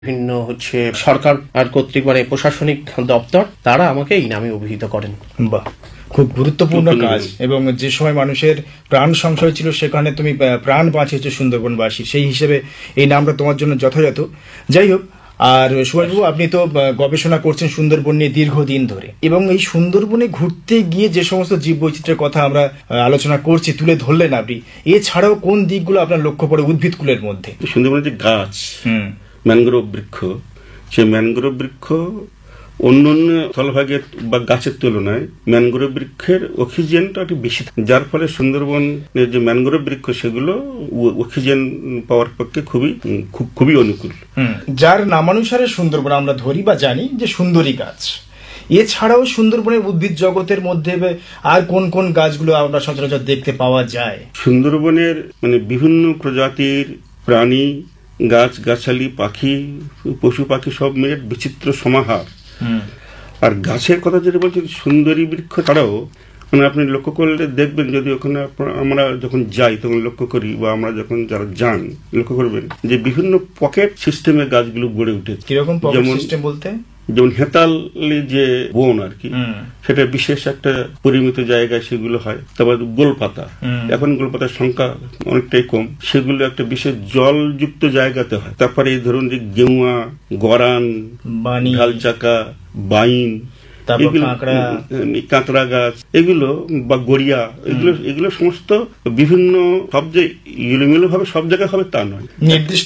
বিভিন্ন সরকার আর কর্তৃক প্রশাসনিক দপ্তর তারা আমাকে এই নামে অভিহিত করেন। বাহ, খুব গুরুত্বপূর্ণ কাজ। এবং যে সময় মানুষের প্রাণ সংশয় ছিল সেখানে তুমি প্রাণ বাঁচিয়েছো সুন্দরবনবাসী, সেই হিসেবে এই নামটা তোমার জন্য যথাযথ। যাই হোক, আর সুভাষবাবু, আপনি তো গবেষণা করছেন সুন্দরবন নিয়ে দীর্ঘদিন ধরে, এবং এই সুন্দরবনে ঘুরতে গিয়ে যে সমস্ত জীব বৈচিত্র্যের কথা আমরা আলোচনা করছি, তুলে ধরলেন আপনি, এছাড়াও কোন দিকগুলো আপনার লক্ষ্য পড়ে উদ্ভিদকুলের মধ্যে? সুন্দরবনের যে গাছ, ম্যানগ্রোভ বৃক্ষ, সেই ম্যানগ্রোভ বৃক্ষ অন্যান্য স্থলভাগের বা গাছের তুলনায় ম্যানগ্রোভ বৃক্ষের অক্সিজেনটা একটু বেশি, যার ফলে সুন্দরবনের যে ম্যানগ্রোভ বৃক্ষ সেগুলো অক্সিজেন পাওয়ার পক্ষে খুবই অনুকূল। যার নামানুসারে সুন্দরবন আমরা ধরি বা জানি যে সুন্দরী গাছ। এছাড়াও সুন্দরবনের উদ্ভিদ জগতের মধ্যে আর কোন কোন গাছগুলো আমরা সচরাচর দেখতে পাওয়া যায়? সুন্দরবনের বিভিন্ন প্রজাতির প্রাণী, গাছ গাছালি, পাখি, পশু পাখি সব মিলে বিচিত্র সমাহার। আর গাছের কথা যেটা বলছেন, সুন্দরী বৃক্ষ ছাড়াও আপনি লক্ষ্য করলে দেখবেন, যদি ওখানে আমরা যখন যাই তখন লক্ষ্য করি, বা আমরা যখন যারা যান লক্ষ্য করবেন যে বিভিন্ন পকেট সিস্টেমে গাছগুলো গড়ে উঠেছে। কিরকম পকেট সিস্টেম বলতে? যেমন হেতালি যে বন আর কি, সেটা বিশেষ একটা পরিমিত জায়গায় সেগুলো হয়। তারপর গোলপাতা, এখন গোলপাতার সংখ্যা অনেকটাই কম, সেগুলো একটা বিশেষ জলযুক্ত জায়গাতে হয়। তারপরে এই ধরুন যে গেউয়া, গরান, ঢালচাকা, বাইন, কাঁকড়া গাছ, এগুলো বা গড়িয়া, এগুলো সমস্ত বিভিন্ন সব যে এলোমেলো ভাবে সব জায়গায় হবে তা নয়, নির্দিষ্ট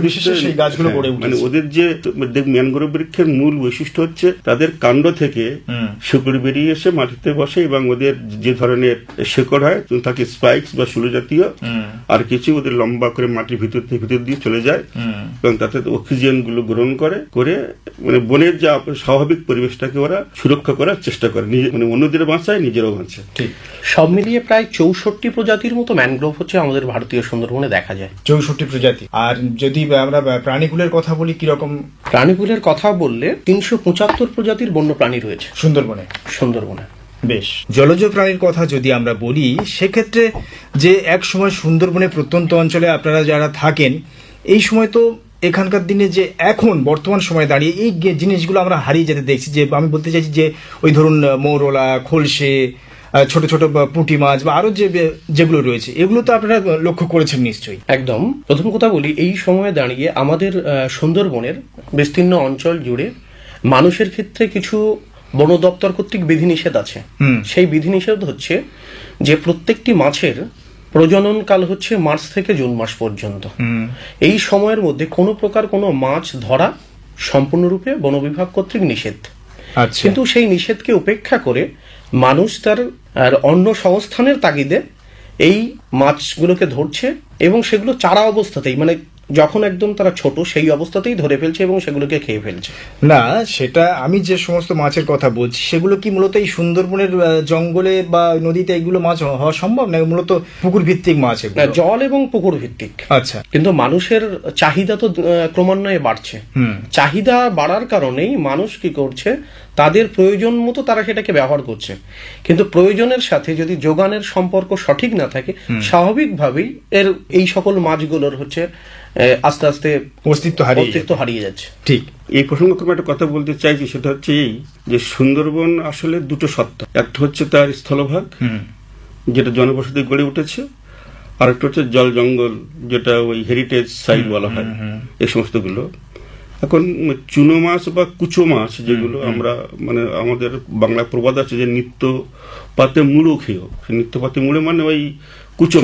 ওদের যে ম্যানগ্রোভ বৃক্ষের মূল বৈশিষ্ট্য হচ্ছে তাদের কাণ্ড থেকে শিকড় বেরিয়ে এসে মাটিতে বসে, এবং ওদের যে ধরনের শেকড় হয় থাকে স্পাইকস বা শুলো জাতীয়, আর কিছু ওদের লম্বা করে মাটির ভিতর দিয়ে চলে যায়, এবং তাতে অক্সিজেন গুলো গ্রহণ করে বনের যা স্বাভাবিক পরিবেশটাকে ওরা সুরক্ষা করার চেষ্টা করে, অন্যদের বাঁচায়, নিজেরও বাঁচায়। ঠিক, সব মিলিয়ে প্রায় 64 প্রজাতির মতো ম্যানগ্রোভ আমাদের ভারতীয় সুন্দরবনে দেখা যায়। 64 প্রজাতি। আর যদি আমরা প্রাণীকুলের কথা বলি, কিরকম? প্রাণীকুলের কথা বললে 375 প্রজাতির বন্য প্রাণী রয়েছে সুন্দরবনে। বেশ। জলজ প্রাণীর কথা যদি আমরা বলি, সেক্ষেত্রে যে এক সময় সুন্দরবনের প্রত্যন্ত অঞ্চলে আপনারা যারা থাকেন, এই সময় তো এখানকার দিনে যে এখন বর্তমান সময়ে দাঁড়িয়ে এই জিনিসগুলো আমরা হারিয়ে যেতে দেখছি। যে আমি বলতে চাইছি যে ওই ধরুন মৌরলা, খোলসে, ছোট ছোট পুঁটি মাছ বা আরো যেগুলো রয়েছে, এগুলো তো আপনারা লক্ষ্য করেছেন নিশ্চয়ই। একদম। প্রথম কথা বলি, এই সময়ে দাঁড়িয়ে আমাদের সুন্দরবনের বিস্তীর্ণ অঞ্চল জুড়ে মানুষের ক্ষেত্রে কিছু বন দপ্তর কর্তৃক বিধিনিষেধ আছে। সেই বিধিনিষেধ হচ্ছে যে প্রত্যেকটি মাছের প্রজনন কাল হচ্ছে মার্চ থেকে জুন মাস পর্যন্ত। এই সময়ের মধ্যে কোনো প্রকার কোনো মাছ ধরা সম্পূর্ণরূপে বন বিভাগ কর্তৃক নিষেধ। কিন্তু সেই নিষেধকে উপেক্ষা করে মানুষ তার অন্য সংস্থানের তাগিদে এই মাছগুলোকে ধরছে, এবং সেগুলো চারা অবস্থাতেই, যখন একদম তারা ছোট সেই অবস্থাতেই ধরে ফেলছে এবং সেগুলোকে খেয়ে ফেলছে। না, সেটা আমি যে সমস্ত মাছের কথা বলছি সেগুলো কি মূলত এই সুন্দরবনের জঙ্গলে বা নদীতে এগুলো মাছ হওয়া সম্ভব না? মূলত পুকুর ভিত্তিক মাছ, জল এবং পুকুর ভিত্তিক। আচ্ছা। কিন্তু মানুষের চাহিদা তো ক্রমান্বয়ে বাড়ছে। চাহিদা বাড়ার কারণেই মানুষ কি করছে, তাদের প্রয়োজন মতো তারা সেটাকে ব্যবহার করছে। কিন্তু প্রয়োজনের সাথে যদি যোগানের সম্পর্ক সঠিক না থাকে, স্বাভাবিকভাবেই এই সকল মাছগুলোর আস্তে আস্তে অস্তিত্ব হারিয়ে যাচ্ছে। ঠিক। এই প্রসঙ্গে একটা কথা বলতে চাইছি, সেটা হচ্ছে এই যে সুন্দরবন আসলে দুটো সত্তা। একটা হচ্ছে তার স্থলভাগ, যেটা জনবসতি গড়ে উঠেছে, আর একটা হচ্ছে জল জঙ্গল, যেটা ওই হেরিটেজ সাইট বলা হয়, এই সমস্তগুলো। এখন চুনো মাছ বা কুচো মাছ, যেগুলো আমরা আমাদের বাংলা প্রবাদ আছে যে নিত্য পাতে মুড়ো খেয়েও, নিত্য পাতে মুড়ো ওই কুচো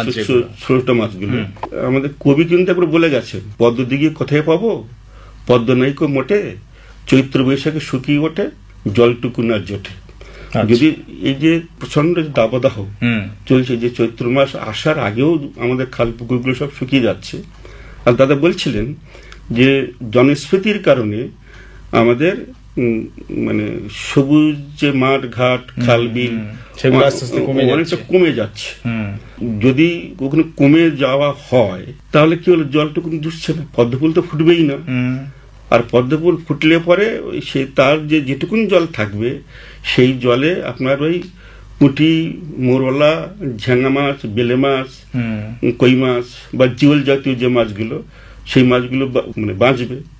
ছোট মাছগুলো। আমাদের কবি কিন্তু একবার বলে গেছেন, পদ্ম দিঘি কোথায় পাবো, পদ্ম নাইকো মোটে, চৈত্র বৈশাখে শুকিয়ে ওঠে, জলটুকু না জোটে। যদি এই যে প্রচন্ড দাবদাহ চলছে, যে চৈত্র মাস আসার আগেও আমাদের খাল পুকুরগুলো সব শুকিয়ে যাচ্ছে। আর দাদা বলছিলেন যে জনস্ফীতির কারণে আমাদের সবুজ যে মাঠ ঘাট, খাল বিল অনেকটা কমে যাচ্ছে। যদি ওখানে কমে যাওয়া হয় তাহলে কি হলো, জলটুকু দুষছে না, পদ্মফুল তো ফুটবেই না। আর পদ্মফুল ফুটলে পরে তার যেটুকুন জল থাকবে, সেই জলে আপনার ওই পুঁটি, মোরলা, ঝাঙ্গা মাছ, বেলে মাছ, কই মাছ বা জিওল জাতীয় যে মাছগুলো, সেই মাছগুলো বাঁচবে।